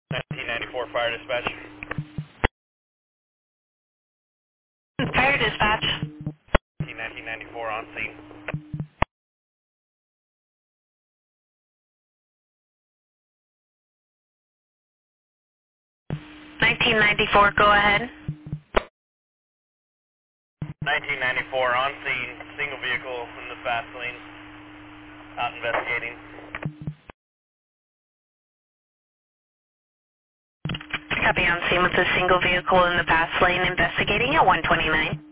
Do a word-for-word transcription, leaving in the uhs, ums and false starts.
nineteen ninety-four Fire Dispatch. Fire Dispatch. nineteen ninety-four on scene. nineteen ninety-four, go ahead. nineteen ninety-four on scene, single vehicle in the fast lane, out investigating. Copy, on scene with a single vehicle in the fast lane investigating at one twenty-nine.